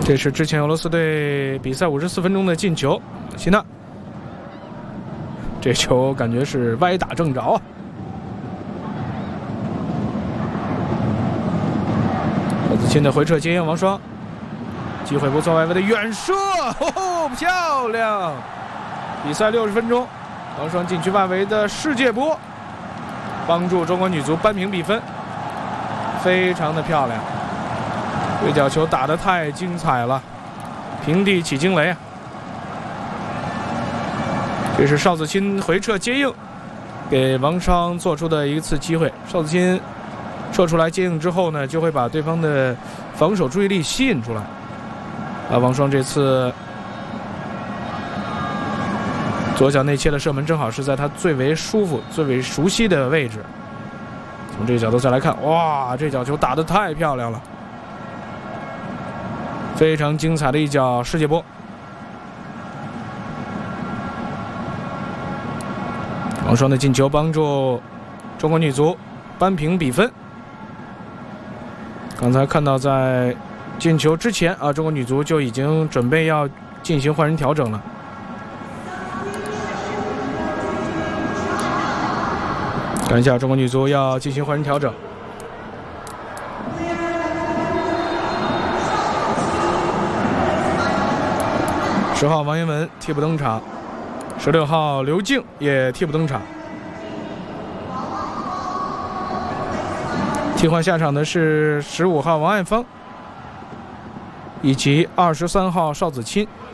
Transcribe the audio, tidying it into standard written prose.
这是之前俄罗斯队比赛54分钟的进球，希纳，这球感觉是歪打正着啊！赵子钦的回撤接应王霜，机会不错，外围的远射，漂亮！比赛60分钟，王霜禁区外围的世界波，帮助中国女足扳平比分，非常的漂亮。对角球打得太精彩了，平地起惊雷啊！这是邵子钦回撤接应，给王霜做出的一次机会。邵子钦撤出来接应之后呢，就会把对方的防守注意力吸引出来。王霜这次左脚内切的射门，正好是在他最为舒服、最为熟悉的位置。从这个角度再来看，哇，这脚球打得太漂亮了！非常精彩的一脚世界波，王霜的进球帮助中国女足扳平比分。刚才看到在进球之前中国女足就已经准备要进行换人调整了。看一下中国女足要进行换人调整。10号王彦文替补登场，16号刘静也替补登场。替换下场的是15号王爱芳以及23号邵子钦。